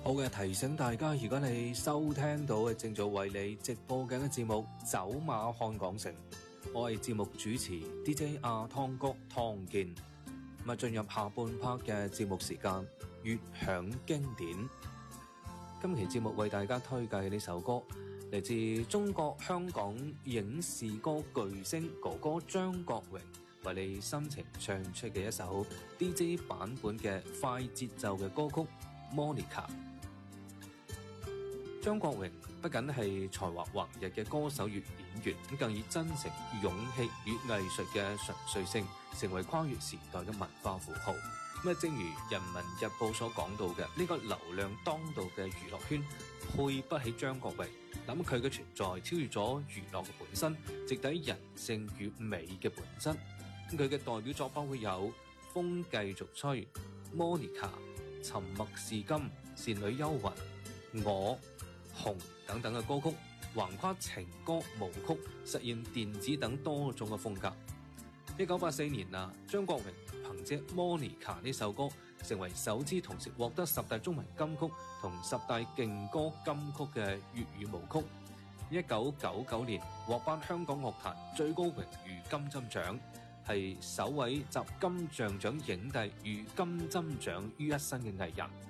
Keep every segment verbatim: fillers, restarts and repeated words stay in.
好嘅，提醒大家，如果你收聽到嘅正在為你直播緊嘅節目《走馬看港城》，我係節目主持 D J 阿湯哥湯健。咁啊，進入下半 part 嘅節目時間，粵響經典。今期節目為大家推介嘅呢首歌，嚟自中國香港影視歌巨星哥哥張國榮為你深情唱出嘅一首 D J 版本嘅快節奏嘅歌曲《Monica》。張國榮不僅係才華橫溢嘅歌手與演員，更以真誠、勇氣與藝術嘅純粹性，成為跨越時代嘅文化符號。咁啊，正如《人民日報》所講到嘅，呢、這個流量當道嘅娛樂圈配不起張國榮。咁佢嘅存在超越咗娛樂嘅本身，直抵人性與美嘅本質。佢嘅代表作包括有《風繼續吹》、《Monica》、《沉默是金》、《倩女幽魂》、《我》、紅等等嘅歌曲，橫跨情歌、舞曲，實現電子等多種嘅風格。一九八四年啊，張國榮憑借《Monica》呢首歌，成為首支同時獲得十大中文金曲同十大勁歌金曲嘅粵語舞曲。一九九九年獲頒香港樂壇最高榮譽金針獎，係首位集金像獎影帝與金針獎於一身嘅藝人。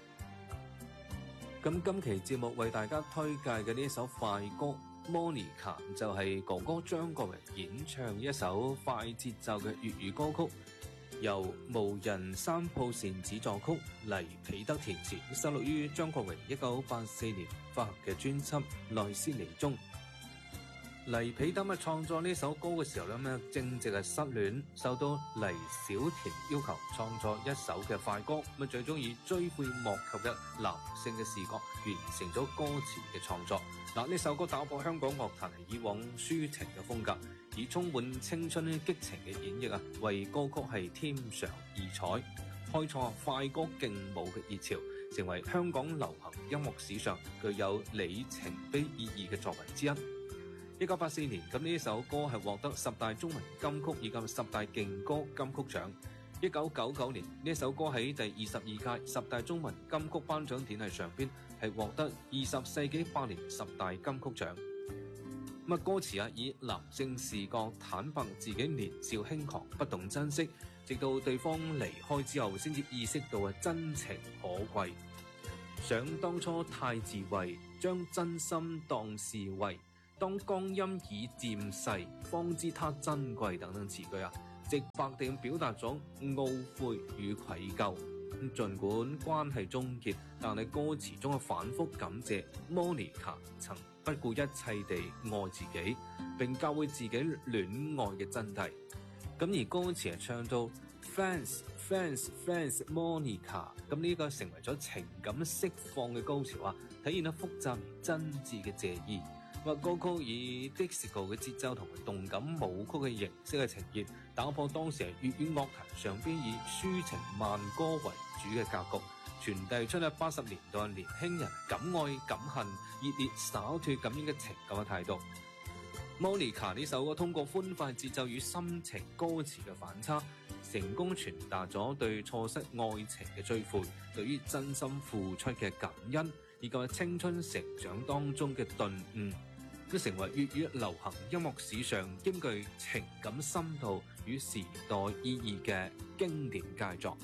咁今期節目為大家推介嘅呢首快歌《Monica》，就係哥哥張國榮演唱一首快節奏嘅粵語歌曲，由無人三鋪扇子作曲，黎彼得填詞，收錄於張國榮一九八四年發行嘅專輯《內斯尼》中。黎彼得啊創作呢首歌嘅時候咧，正值係失戀，受到黎小田要求創作一首嘅快歌，咁最終以追悔莫及嘅男性嘅視角完成咗歌詞嘅創作。嗱，呢首歌打破香港樂壇以往抒情嘅風格，以充滿青春激情嘅演繹啊，為歌曲係添上異彩，開創快歌勁舞嘅熱潮，成為香港流行音樂史上具有里程碑意義嘅作品之一。一九八四年，咁呢首歌係獲得十大中文金曲以及十大勁歌金曲獎。一九九九年，呢首歌喺第二十二屆十大中文金曲頒獎典禮上邊係獲得二十世紀百年十大金曲獎。咁啊，歌詞啊以男性視角坦白自己年少輕狂，不懂珍惜，直到對方離開之後，先至意識到啊真情可貴。想當初太自衛，將真心當是為。當光陰已漸逝，方知它珍貴等等詞句啊，直白地表達咗懊悔與愧疚。咁盡管關係終結，但係歌詞中嘅反覆感謝 Monica 曾不顧一切地愛自己，並教會自己戀愛嘅真諦。咁而歌詞係唱到 Fans Fans Fans Monica， 咁呢個成為咗情感釋放嘅高潮啊，體現咗複雜而真摯嘅謝意。歌曲以 disco 嘅節奏同埋動感舞曲嘅形式嘅呈現，打破當時粵語樂壇上邊以抒情慢歌為主嘅格局，傳遞出咧八十年代年輕人敢愛敢恨、熱烈灑脫咁樣嘅情感嘅態度。Monica 呢首歌通過歡快節奏與深情歌詞嘅反差，成功傳達咗對錯失愛情嘅追悔，對於真心付出嘅感恩，以及青春成長當中嘅頓悟，都成為粵語流行音樂史上兼具情感深度與時代意義嘅經典佳作。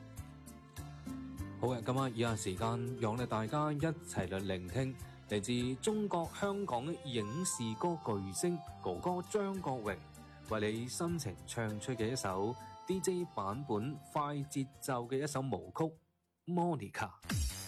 好嘅，咁啊，以下時間讓我哋大家一齊嚟聆聽嚟自中國香港影視歌巨星哥哥張國榮為你深情唱出嘅一首 D J 版本快節奏嘅一首舞曲《Monica》。